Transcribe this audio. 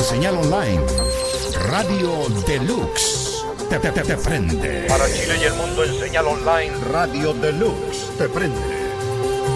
en señal online. Radio Deluxe. Te prende. Para Chile y el mundo en señal online. Radio Deluxe. Te prende.